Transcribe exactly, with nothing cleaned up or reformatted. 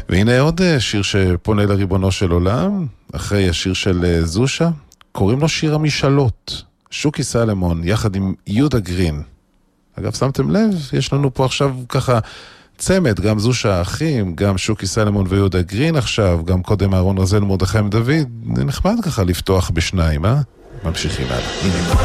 והנה עוד שיר שפונה לריבונו של עולם, אחרי השיר של זושה, קוראים לו שיר המשאלות, שוקי סלמון, יחד עם יהודה גרין. אגב, שמתם לב, יש לנו פה עכשיו ככה צמד, גם זושה האחים, גם שוקי סלמון ויהודה גרין עכשיו, גם קודם אהרון רזל מרדכי דוד, זה נחמד ככה לפתוח בשניים, אה? ממשיכים הלאה. הנה.